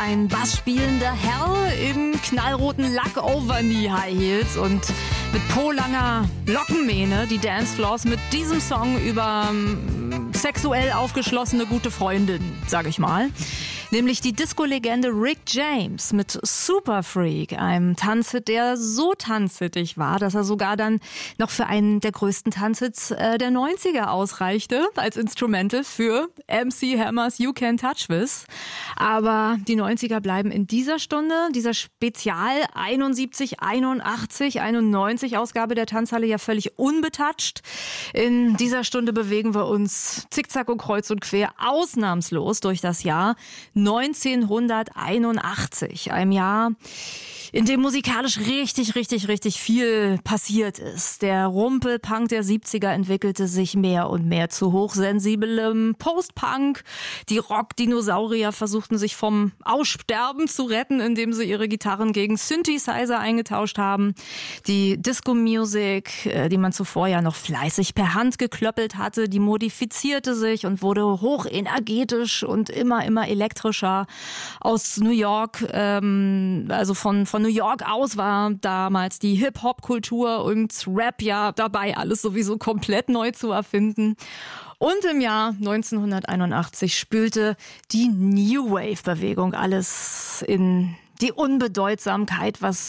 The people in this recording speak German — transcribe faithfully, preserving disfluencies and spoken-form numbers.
ein bassspielender Herr im knallroten Lack-Over-Knee-High Heels und mit polanger Lockenmähne die Dancefloors mit diesem Song über ähm, sexuell aufgeschlossene gute Freundin, sag ich mal. Nämlich die Disco-Legende Rick James mit Super Freak, einem Tanzhit, der so tanzhittig war, dass er sogar dann noch für einen der größten Tanzhits äh, der neunziger ausreichte, als Instrumental für M C Hammers You Can't Touch This. Aber die neunziger bleiben in dieser Stunde, dieser Spezial einundsiebzig, einundachtzig, einundneunzig Ausgabe der Tanzhalle ja völlig unbetatscht. In dieser Stunde bewegen wir uns zickzack und kreuz und quer ausnahmslos durch das Jahr neunzehnhunderteinundachtzig, einem Jahr, in dem musikalisch richtig, richtig, richtig viel passiert ist. Der Rumpelpunk der siebziger entwickelte sich mehr und mehr zu hochsensiblem Post-Punk. Die Rock-Dinosaurier versuchten sich vom Aussterben zu retten, indem sie ihre Gitarren gegen Synthesizer eingetauscht haben. Die Disco-Music, die man zuvor ja noch fleißig per Hand geklöppelt hatte, die modifizierte sich und wurde hochenergetisch und immer, immer elektrischer. Aus New York, ähm, also von, von New York aus war damals die Hip-Hop-Kultur und Rap ja dabei, alles sowieso komplett neu zu erfinden. Und im Jahr neunzehnhunderteinundachtzig spülte die New Wave-Bewegung alles in die Unbedeutsamkeit, was